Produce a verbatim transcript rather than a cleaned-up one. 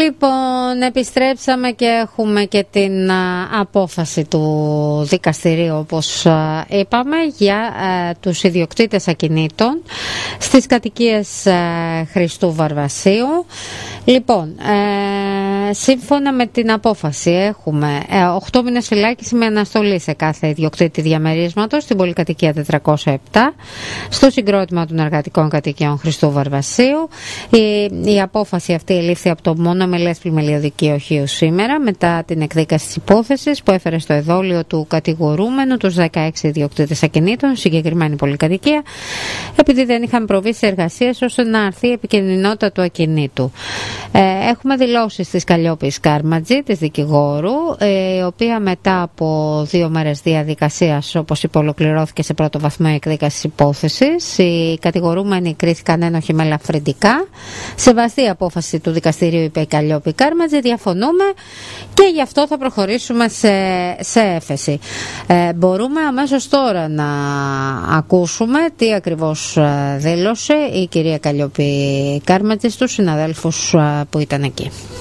Λοιπόν, επιστρέψαμε και έχουμε και την α, απόφαση του δικαστηρίου, όπως α, είπαμε, για α, τους ιδιοκτήτες ακινήτων στις κατοικίες α, Χριστού Βαρβασίου. Λοιπόν, ε, σύμφωνα με την απόφαση έχουμε ε, οκτώ μήνες φυλάκιση με αναστολή σε κάθε ιδιοκτήτη διαμερίσματος στην πολυκατοικία τετρακόσια επτά στο συγκρότημα των εργατικών κατοικιών Χριστού Βαρβασίου. Η, η απόφαση αυτή ελήφθη από το μονομελές πλημελιωδικείο Οχείου σήμερα μετά την εκδίκαση της υπόθεσης που έφερε στο εδόλιο του κατηγορούμενου τους δεκαέξι ιδιοκτήτες ακινήτων συγκεκριμένη πολυκατοικία, επειδή δεν είχαν προβεί σε εργασίες ώστε να αρθεί η επικινδυνότητα του ακινήτου. Ε, έχουμε δηλώσεις της Καλλιόπης Κάρματζη, της δικηγόρου, ε, η οποία μετά από δύο μέρες διαδικασίας, όπως είπε, ολοκληρώθηκε σε πρώτο βαθμό η εκδίκαση της υπόθεσης. Οι κατηγορούμενοι κρίθηκαν ένοχοι με ελαφρυντικά. Σεβαστή απόφαση του δικαστηρίου, είπε η Καλλιόπη Κάρματζη, διαφωνούμε και γι' αυτό θα προχωρήσουμε σε, σε έφεση. Ε, μπορούμε αμέσως τώρα να ακούσουμε τι ακριβώς δήλωσε η κυρία Καλλιόπη Κάρματζη στους συναδέλφους που ήταν εκεί.